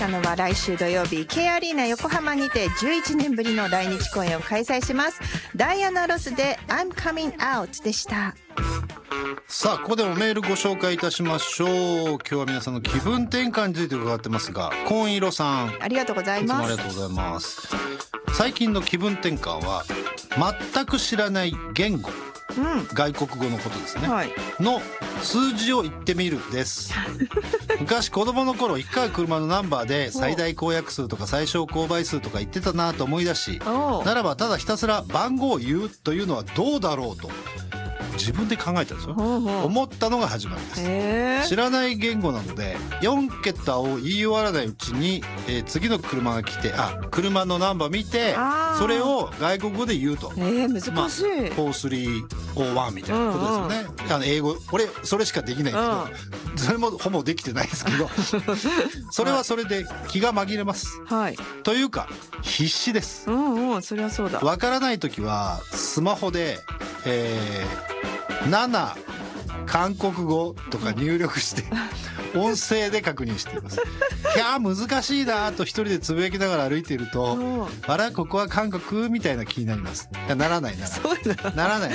のは来週土曜日 K アリーナ横浜にて11年ぶりの来日公演を開催します。ダイアナ・ロスで I'm Coming Out でした。 さあここでもメールご紹介いたしましょう。今日は皆さんの気分転換について伺ってますが、紺色さんありがとうございます。 いつもありがとうございます。最近の気分転換は全く知らない言語、外国語のことですね、の数字を言ってみるです昔子供の頃一回車のナンバーで最大公約数とか最小公倍数とか言ってたなと思い出し、ならばただひたすら番号を言うというのはどうだろうと自分で考えたんですよ。思ったのが始まりです。知らない言語なので4桁を言い終わらないうちに、次の車が来て車のナンバー見てそれを外国語で言うと、 難しい、 4301みたいなことですよね。英語俺それしかできないけど、それもほぼできてないですけどそれはそれで気が紛れます、というか必死です。 そりゃそうだ。 わからない時はスマホで、7韓国語とか入力して音声で確認しています。いや難しいなと一人でつぶやきながら歩いていると、あらここは韓国みたいな気になります。いやならないならない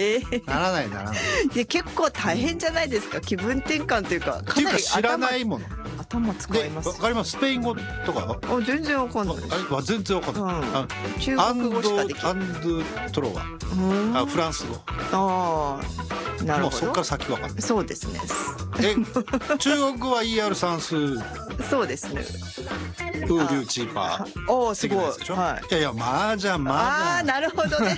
で結構大変じゃないですか、気分転換というか。 っていうか知らないもの頭使います。 わかります。スペイン語とか全然わかんない。 全然わかんない、 中国語しかできない。 アンドトロワフランス語。 なるほど。 もうそこから先わかんない。 そうですね。 中国語は ER 算数。 そうですね。 ウーリューチーパー。 すごい。 いやいや麻雀。 なるほどね。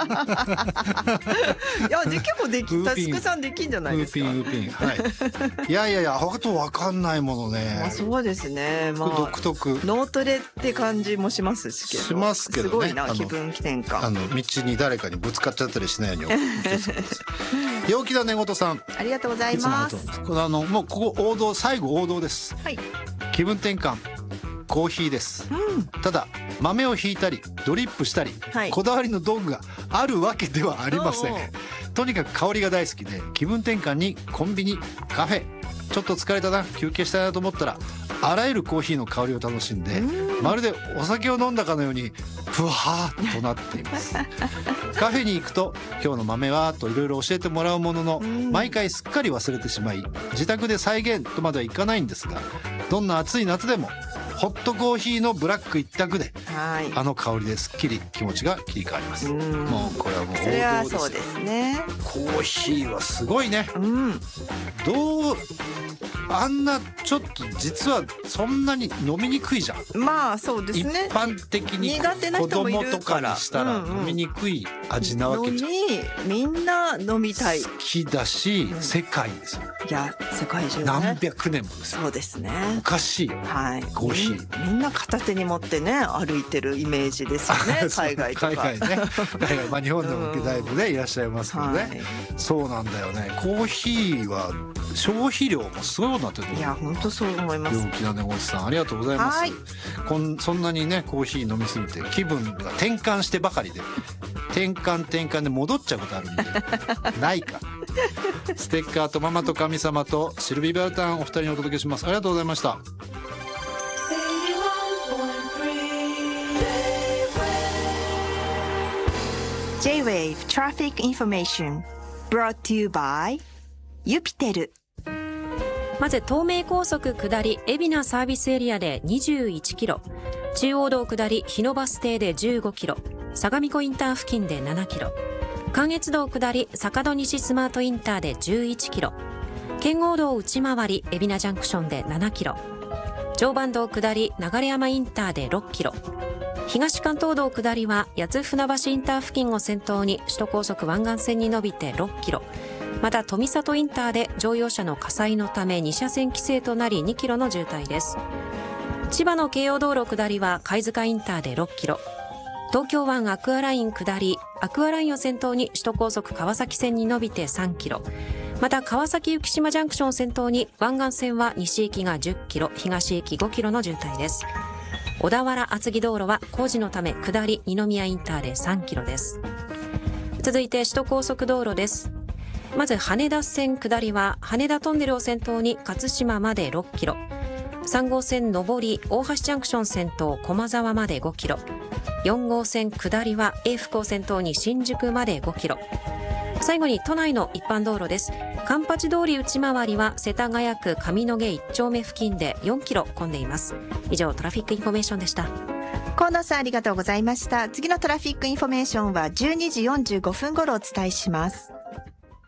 いや結構できたすくさんできんじゃないですか。 ウーピン。いやあとわかんないものね。 そうですね。 独特。 脳トレって感じもしますけど。 しますけどね。 すごいな気分転換。 道に誰かにぶつかっちゃったりしないように。陽気な寝言さん。 ありがとうございます。 もうここ最後王道です。気分転換。コーヒーです、ただ豆をひいたりドリップしたり、こだわりの道具があるわけではありません。とにかく香りが大好きで気分転換にコンビニカフェちょっと疲れたな休憩したいなと思ったらあらゆるコーヒーの香りを楽しんで、まるでお酒を飲んだかのようにふわーっとなっていますカフェに行くと今日の豆はといろいろ教えてもらうものの、毎回すっかり忘れてしまい自宅で再現とまではいかないんですが、どんな暑い夏でもホットコーヒーのブラック一択で、あの香りですっきり気持ちが切り替わります。もうこれはもう王道です。 それはそうですね。 コーヒーはすごいね。あんなちょっと実はそんなに飲みにくいじゃん。 そうですね。 一般的に子供とかにしたら飲みにくい味なわけじゃん。 みんな飲みたい。 好きだし、世界ですよ。 いや世界中ね。 何百年もですよ。 そうですね。 おかしいよ。コーヒー。 みんな片手に持ってね歩いてるイメージですよね。海外とか。 海外ね。日本でもだいぶねいらっしゃいますけどね。そうなんだよね。コーヒーは消費量もすごいことになってる。 いや本当そう思います。 陽気な寝言さんありがとうございます。そんなにねコーヒー飲みすぎて気分が転換してばかりで転換で戻っちゃうことあるんでないか。ステッカーとママと神様とシルビー・バルタンお二人にお届けします。ありがとうございました。 J-Wave Traffic Information brought to you by ユピテル。 まず東名高速下り海老名サービスエリアで21キロ、中央道下り日野バス停で15キロ、相模湖インター付近で7キロ、関越道下り坂戸西スマートインターで11キロ、圏央道内回り海老名ジャンクションで7キロ、常磐道下り流山インターで6キロ、東関東道下りは八船橋インター付近を先頭に首都高速湾岸線に伸びて6キロ、また富里インターで乗用車の火災のため2車線規制となり2キロの渋滞です。千葉の京葉道路下りは貝塚インターで6キロ、東京湾アクアライン下りアクアラインを先頭に首都高速川崎線に伸びて3キロ、また川崎浮島ジャンクションを先頭に湾岸線は西行きが10キロ、東行き5キロの渋滞です。小田原厚木道路は工事のため下り二宮インターで3キロです。続いて首都高速道路です。まず羽田線下りは羽田トンネルを先頭に勝島まで6キロ、 3号線上り大橋ジャンクション先頭駒沢まで5キロ、4号線下りは永福を先頭に新宿まで5キロ。最後に都内の一般道路です。環八通り内回りは世田谷区上野毛1丁目付近で4キロ混んでいます。以上トラフィックインフォメーションでした。 河野さんありがとうございました。次のトラフィックインフォメーションは12時45分頃お伝えします。